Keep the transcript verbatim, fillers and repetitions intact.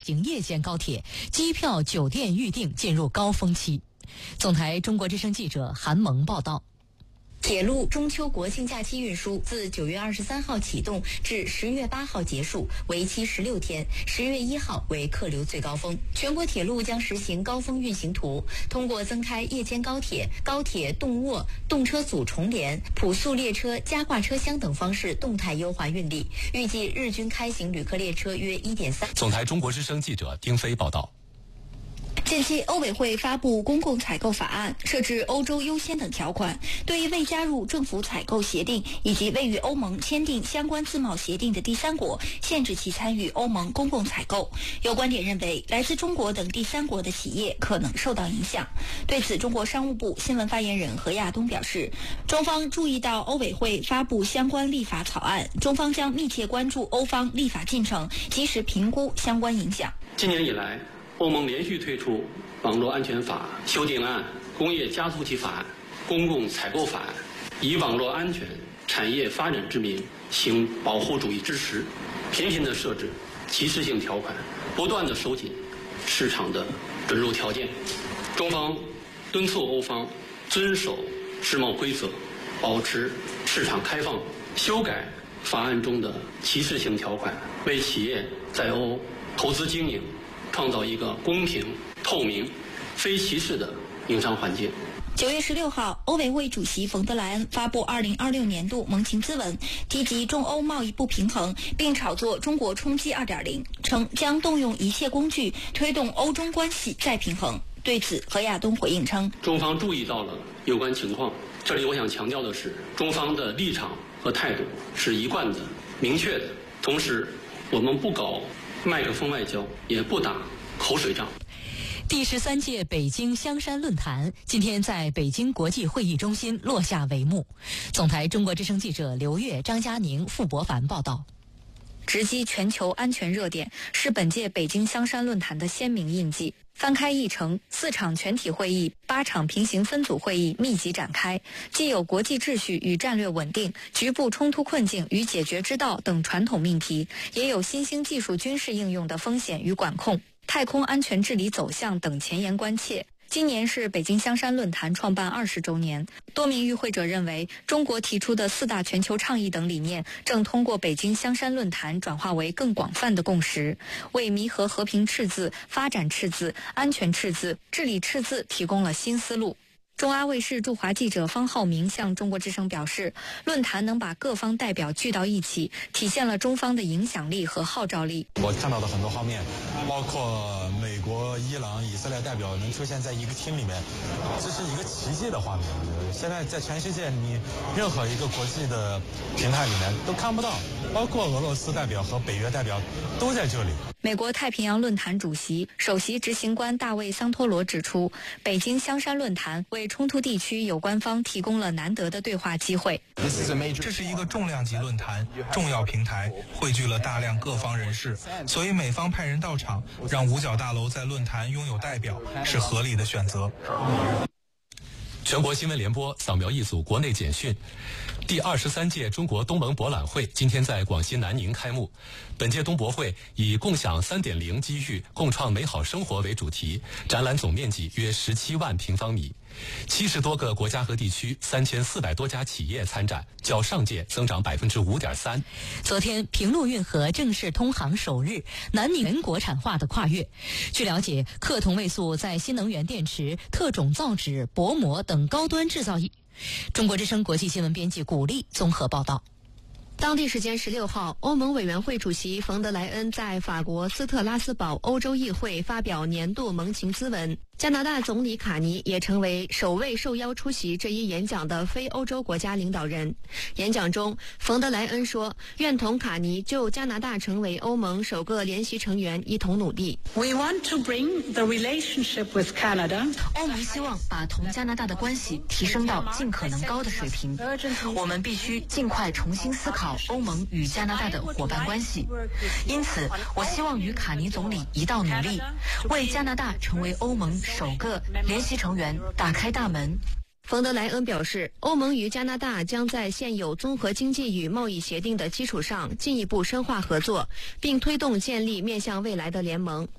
行夜间高铁，机票、酒店预订进入高峰期。总台中国之声记者韩萌报道。铁路中秋国庆假期运输自九月二十三号启动至十月八号结束，为期十六天。十月一号为客流最高峰。全国铁路将实行高峰运行图，通过增开夜间高铁、高铁动卧、动车组重联、普速列车加挂车厢等方式动态优化运力，预计日均开行旅客列车约 一点三。 总台中国之声记者丁飞报道。 近期，欧委会发布公共采购法案，设置欧洲优先等条款，对于未加入政府采购协定以及未与欧盟签订相关自贸协定的第三国，限制其参与欧盟公共采购。有观点认为，来自中国等第三国的企业可能受到影响。对此，中国商务部新闻发言人何亚东表示，中方注意到欧委会发布相关立法草案，中方将密切关注欧方立法进程，及时评估相关影响。 今年以来，欧盟连续推出网络安全法修订案、工业加速器法案、公共采购法案，以网络安全、产业发展之名行保护主义之实，频频地设置歧视性条款，不断地收紧市场的准入条件。中方敦促欧方遵守世贸规则，保持市场开放，修改法案中的歧视性条款，为企业在欧投资经营创造一个公平、透明、非歧视的营商环境。 九月十六号，欧委会主席冯德莱恩发布二零二六年度盟情咨文，提及中欧贸易不平衡，并炒作中国冲击 二点零， 称将动用一切工具推动欧中关系再平衡。对此，何亚东回应称， 中方注意到了有关情况，这里我想强调的是，中方的立场和态度是一贯的、明确的，同时我们不搞麦克风外交，也不打口水仗。 第十三届北京香山论坛今天在北京国际会议中心落下帷幕。总台中国之声记者刘越、张佳宁、傅博凡报道。直击全球安全热点是本届北京香山论坛的鲜明印记。翻开议程，四场全体会议、八场平行分组会议密集展开，既有国际秩序与战略稳定、局部冲突困境与解决之道等传统命题，也有新兴技术军事应用的风险与管控、太空安全治理走向等前沿关切。今年是北京香山论坛创办二十周年，多名与会者认为，中国提出的四大全球倡议等理念，正通过北京香山论坛转化为更广泛的共识，为弥合和平赤字、发展赤字、安全赤字、治理赤字提供了新思路。中阿卫视驻华记者方浩明向中国之声表示，论坛能把各方代表聚到一起，体现了中方的影响力和号召力。 我看到的很多画面，包括美国、伊朗、以色列代表能出现在一个厅里面，这是一个奇迹的画面。现在在全世界，你任何一个国际的平台里面都看不到，包括俄罗斯代表和北约代表都在这里。 美国太平洋论坛主席、首席执行官大卫·桑托罗指出，北京香山论坛为冲突地区有关方提供了难得的对话机会。 这是一个重量级论坛，重要平台，汇聚了大量各方人士，所以美方派人到场，让五角大楼在论坛拥有代表，是合理的选择。 全国新闻联播扫描一组国内简讯。第二十三届中国东盟博览会今天在广西南宁开幕。本届东博会以共享 三点零 机遇，共创美好生活为主题，展览总面积约十七万平方米。七十多个国家和地区，三千四百多家企业参展，较上届增长百分之五点三。昨天，平陆运河正式通航首日，南宁全国产化的跨越。据了解，克同位素在新能源电池、特种造纸、薄膜等高端制造业。中国之声国际新闻编辑古丽综合报道。 当地时间十六号，欧盟委员会主席冯德莱恩在法国斯特拉斯堡欧洲议会发表年度盟情咨文。加拿大总理卡尼也成为首位受邀出席这一演讲的非欧洲国家领导人。演讲中，冯德莱恩说，愿同卡尼就加拿大成为欧盟首个联席成员一同努力。 We want to bring the relationship with Canada. 欧盟希望把同加拿大的关系提升到尽可能高的水平。我们必须尽快重新思考欧盟与加拿大的伙伴关系。因此，我希望与卡尼总理一道努力，为加拿大成为欧盟首个联席成员打开大门。 冯德莱恩表示，欧盟与加拿大将在现有综合经济与贸易协定的基础上进一步深化合作，并推动建立面向未来的联盟。